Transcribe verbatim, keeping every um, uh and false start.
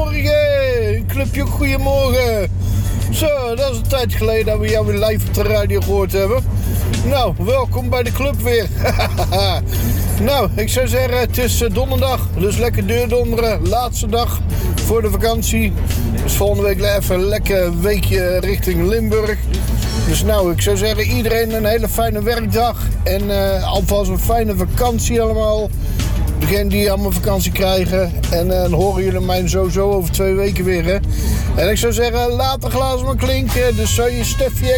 goedemorgen. Clubje, goedemorgen. Zo, dat is een tijd geleden dat we jou weer live op de radio gehoord hebben. Nou, welkom bij de club weer. Nou, ik zou zeggen, het is donderdag, dus lekker deurdonderen. Laatste dag voor de vakantie. Dus volgende week even een lekker weekje richting Limburg. Dus nou, ik zou zeggen, iedereen een hele fijne werkdag. En uh, alvast een fijne vakantie allemaal. Degenen die allemaal vakantie krijgen. En uh, dan horen jullie mij sowieso over twee weken weer. Hè? En ik zou zeggen, laat de glazen maar klinken. Dus zou je Stefje